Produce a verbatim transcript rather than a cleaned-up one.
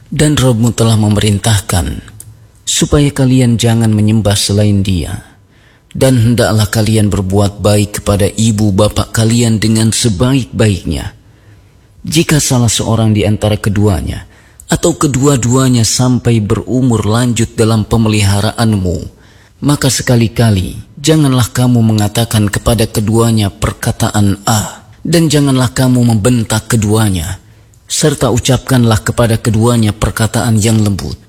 Dan Rabbmu telah memerintahkan supaya kalian jangan menyembah selain Dia, dan hendaklah kalian berbuat baik kepada ibu bapa kalian dengan sebaik-baiknya. Jika salah seorang di antara keduanya atau kedua-duanya sampai berumur lanjut dalam pemeliharaanmu, maka sekali-kali janganlah kamu mengatakan kepada keduanya perkataan ah, dan janganlah kamu membentak keduanya, serta ucapkanlah kepada keduanya perkataan yang lembut.